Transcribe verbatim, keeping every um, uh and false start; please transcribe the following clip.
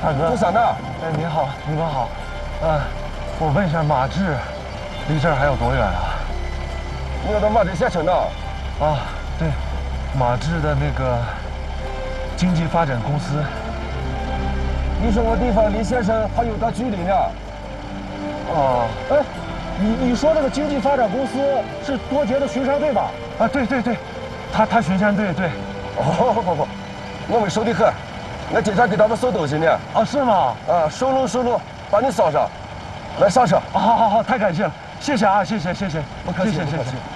大哥， 做啥呢？ 哎，您好，你们好。嗯，我问一下，马志离这儿还有多远啊？ 你要到马志县城呢？ 啊，对，马志的那个经济发展公司。 你说我地方离县城还有段距离呢。 哦， 哎，你你说这个经济发展公司是多杰的巡山队吧？ 啊，对对对，他他巡山队对。 哦不不不，我们熟得很，我经常给他们送东西呢。 啊，是吗？ 啊，顺路顺路把你捎上，来上车。 好好好，太感谢了，谢谢啊，谢谢谢谢， 不客气谢谢谢谢。